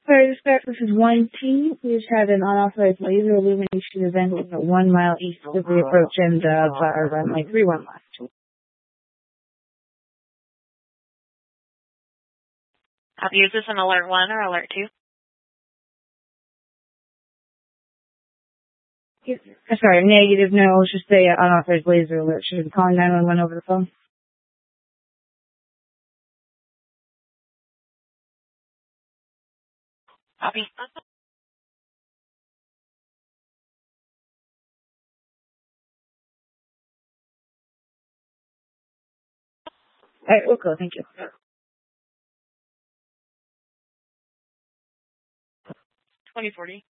Sorry, this is 1T. We just had an unauthorized laser illumination event at 1 mile east of the approach end of runway 31 left. Copy. Is this an alert 1 or alert 2? Sorry, negative, no, let's just say unauthorized laser alert. Should we be calling 911 over the phone? Copy. Alright, we'll go, thank you. 2040.